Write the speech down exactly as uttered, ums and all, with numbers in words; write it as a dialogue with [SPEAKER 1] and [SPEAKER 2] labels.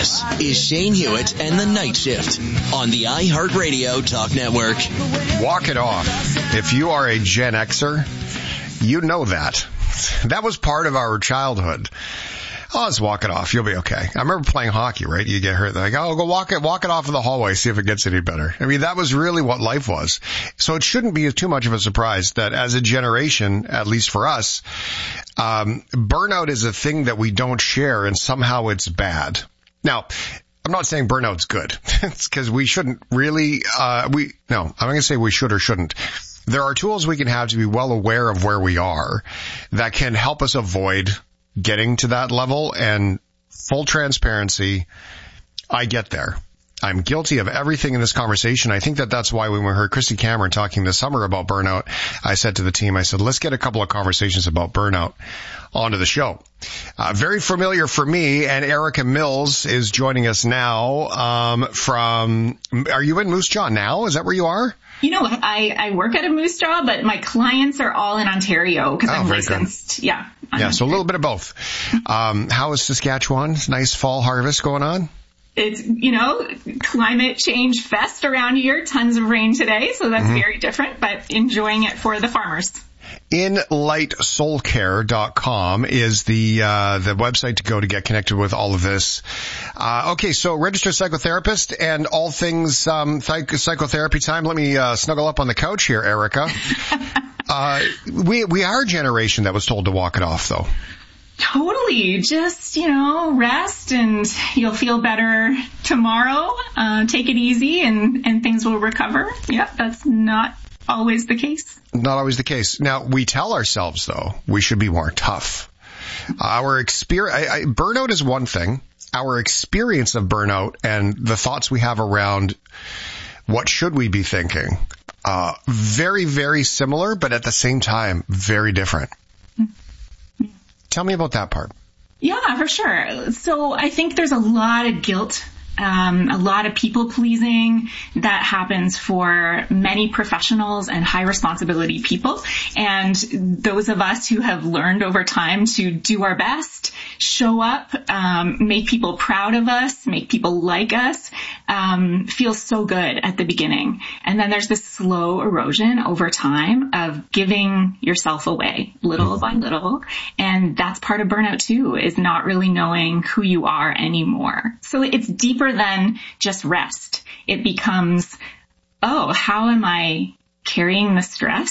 [SPEAKER 1] This is Shane Hewitt and the Night Shift on the iHeartRadio Talk Network.
[SPEAKER 2] Walk it off. If you are a Gen Xer, you know that. That was part of our childhood. Oh, let's walk it off. You'll be okay. I remember playing hockey, right? You get hurt. They're like, oh, go walk it, walk it off in the hallway, see if it gets any better. I mean, that was really what life was. So it shouldn't be too much of a surprise that as a generation, at least for us, um, burnout is a thing that we don't share and somehow it's bad. Now, I'm not saying burnout's good. It's because we shouldn't really, uh, we, no, I'm not going to say we should or shouldn't. There are tools we can have to be well aware of where we are that can help us avoid getting to that level. And full transparency, I get there. I'm guilty of everything in this conversation. I think that that's why when we heard Christy Cameron talking this summer about burnout, I said to the team, I said, let's get a couple of conversations about burnout onto the show. Uh, very familiar for me, and Erica Mills is joining us now um, from, are you in Moose Jaw now? Is that where you are?
[SPEAKER 3] You know, I, I work at a Moose Jaw, but my clients are all in Ontario because
[SPEAKER 2] oh,
[SPEAKER 3] I'm licensed. Good. Yeah. I'm
[SPEAKER 2] yeah, so a little bit of both. Um, how is Saskatchewan? Nice fall harvest going on?
[SPEAKER 3] It's, you know, climate change fest around here. Tons of rain today, so that's mm-hmm. very different, but enjoying it for the farmers.
[SPEAKER 2] in light soul care dot com is the uh the website to go to get connected with all of this. Uh okay, so registered psychotherapist and all things um psych- psychotherapy time. Let me uh snuggle up on the couch here, Erica. uh we we are a generation that was told to walk it off, though.
[SPEAKER 3] Totally. Just, you know, rest and you'll feel better tomorrow. Uh, take it easy and, and things will recover. Yep, that's not always the case.
[SPEAKER 2] Not always the case. Now, we tell ourselves, though, we should be more tough. Our experience, I, I, burnout is one thing. Our experience of burnout and the thoughts we have around what should we be thinking, uh, very, very similar, but at the same time, very different. Tell me about that part.
[SPEAKER 3] Yeah, for sure. So I think there's a lot of guilt, um, a lot of people pleasing that happens for many professionals and high responsibility people. And those of us who have learned over time to do our best, show up, um, make people proud of us, make people like us, um, feels so good at the beginning. And then there's this slow erosion over time of giving yourself away little by little. And that's part of burnout too, is not really knowing who you are anymore. So it's deeper than just rest. It becomes, oh, how am I carrying the stress